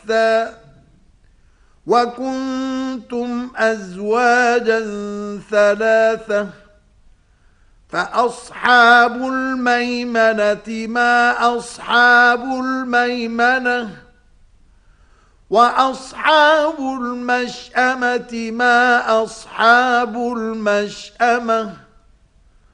بثا وكنتم أزواجا ثلاثة فأصحاب الميمنة ما أصحاب الميمنة وأصحاب المشأمة ما أصحاب المشأمة